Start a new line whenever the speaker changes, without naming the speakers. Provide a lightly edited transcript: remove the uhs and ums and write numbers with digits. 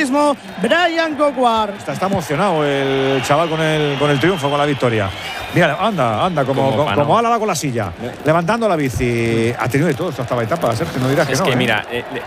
mismo Brian Goward.
Está emocionado el chaval con el triunfo, con la victoria. Mira, anda, como Álava con la silla, levantando la bici. Ha tenido de todo esta octava etapa, Sergio, no dirás que no.
Es que mira,